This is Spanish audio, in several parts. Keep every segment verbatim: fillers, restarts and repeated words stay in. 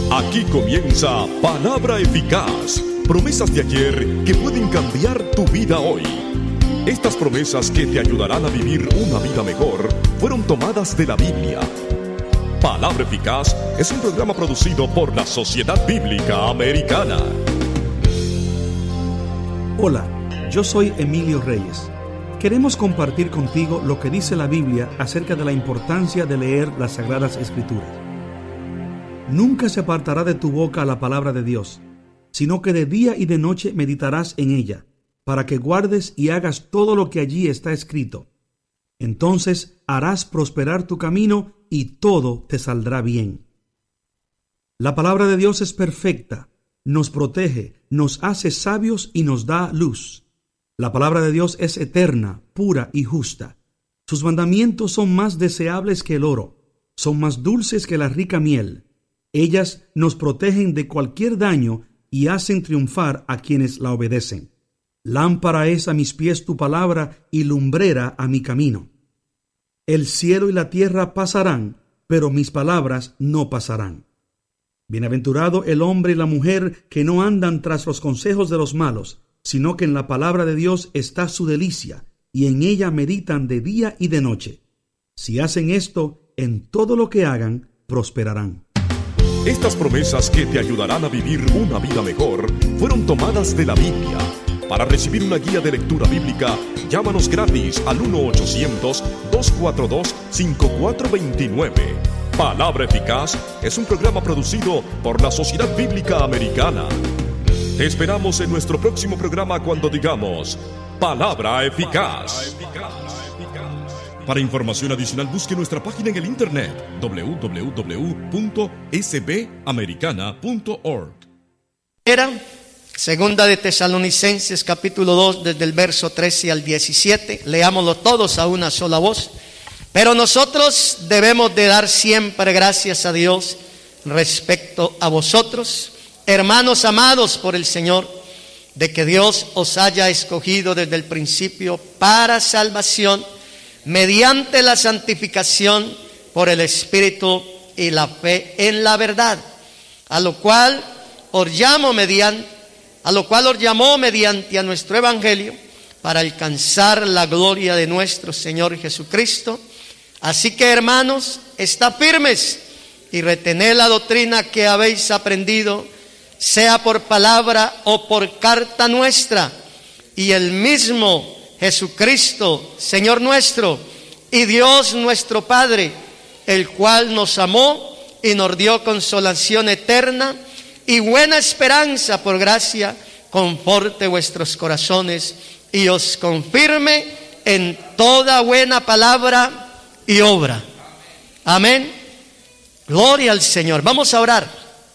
Aquí comienza Palabra Eficaz, promesas de ayer que pueden cambiar tu vida hoy. Estas promesas que te ayudarán a vivir una vida mejor fueron tomadas de la Biblia. Palabra Eficaz es un programa producido por la Sociedad Bíblica Americana. Hola, yo soy Emilio Reyes. Queremos compartir contigo lo que dice la Biblia acerca de la importancia de leer las Sagradas Escrituras. Nunca se apartará de tu boca la palabra de Dios, sino que de día y de noche meditarás en ella, para que guardes y hagas todo lo que allí está escrito. Entonces harás prosperar tu camino y todo te saldrá bien. La palabra de Dios es perfecta, nos protege, nos hace sabios y nos da luz. La palabra de Dios es eterna, pura y justa. Sus mandamientos son más deseables que el oro, son más dulces que la rica miel. Ellas nos protegen de cualquier daño y hacen triunfar a quienes la obedecen. Lámpara es a mis pies tu palabra y lumbrera a mi camino. El cielo y la tierra pasarán, pero mis palabras no pasarán. Bienaventurado el hombre y la mujer que no andan tras los consejos de los malos, sino que en la palabra de Dios está su delicia, y en ella meditan de día y de noche. Si hacen esto, en todo lo que hagan, prosperarán. Estas promesas que te ayudarán a vivir una vida mejor fueron tomadas de la Biblia. Para recibir una guía de lectura bíblica, llámanos gratis al uno ochocientos, dos cuatro dos, cinco cuatro dos nueve. Palabra Eficaz es un programa producido por la Sociedad Bíblica Americana. Te esperamos en nuestro próximo programa cuando digamos Palabra Eficaz. Para información adicional busque nuestra página en el internet doble u doble u doble u punto s b americana punto org. Era Segunda de Tesalonicenses capítulo dos desde el verso trece al diecisiete. Leámoslo todos a una sola voz. Pero nosotros debemos de dar siempre gracias a Dios respecto a vosotros, hermanos amados por el Señor, de que Dios os haya escogido desde el principio para salvación, mediante la santificación por el Espíritu y la fe en la verdad, a lo cual os llamo mediante, a lo cual os llamó mediante a nuestro evangelio, para alcanzar la gloria de nuestro Señor Jesucristo. Así que, hermanos, estad firmes y retened la doctrina que habéis aprendido, sea por palabra o por carta nuestra, y el mismo Jesucristo, Señor nuestro, y Dios nuestro Padre, el cual nos amó y nos dio consolación eterna y buena esperanza por gracia, conforte vuestros corazones y os confirme en toda buena palabra y obra. Amén. Gloria al Señor. Vamos a orar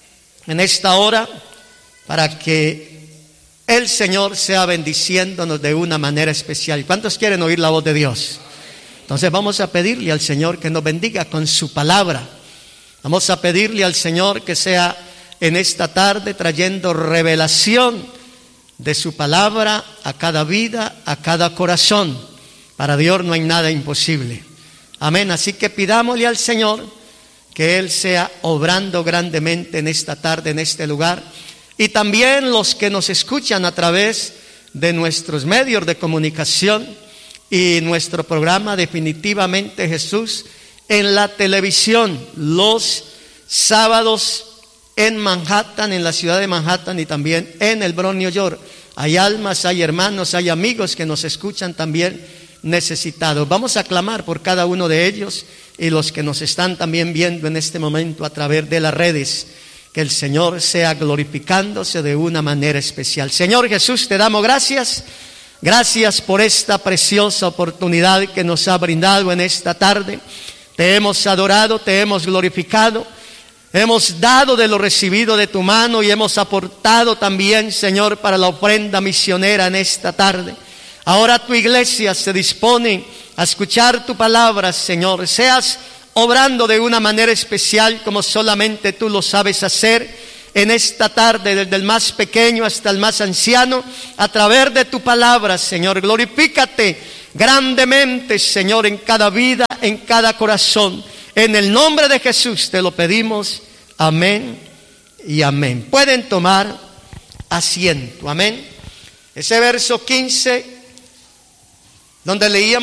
en esta hora para que el Señor sea bendiciéndonos de una manera especial. ¿Cuántos quieren oír la voz de Dios? Entonces vamos a pedirle al Señor que nos bendiga con su palabra. Vamos a pedirle al Señor que sea en esta tarde trayendo revelación de su palabra a cada vida, a cada corazón. Para Dios no hay nada imposible. Amén. Así que pidámosle al Señor que Él sea obrando grandemente en esta tarde, en este lugar. Y también los que nos escuchan a través de nuestros medios de comunicación y nuestro programa Definitivamente Jesús en la televisión los sábados en Manhattan, en la ciudad de Manhattan y también en el Bronx, New York. Hay almas, hay hermanos, hay amigos que nos escuchan también necesitados. Vamos a clamar por cada uno de ellos y los que nos están también viendo en este momento a través de las redes. Que el Señor sea glorificándose de una manera especial. Señor Jesús, te damos gracias. Gracias por esta preciosa oportunidad que nos ha brindado en esta tarde. Te hemos adorado, te hemos glorificado. Hemos dado de lo recibido de tu mano y hemos aportado también, Señor, para la ofrenda misionera en esta tarde. Ahora tu iglesia se dispone a escuchar tu palabra, Señor. Seas obrando de una manera especial como solamente tú lo sabes hacer en esta tarde, desde el más pequeño hasta el más anciano, a través de tu palabra, Señor. Glorifícate grandemente, Señor, en cada vida, en cada corazón. En el nombre de Jesús te lo pedimos. Amén y amén. Pueden tomar asiento, amén. Ese verso quince, donde leíamos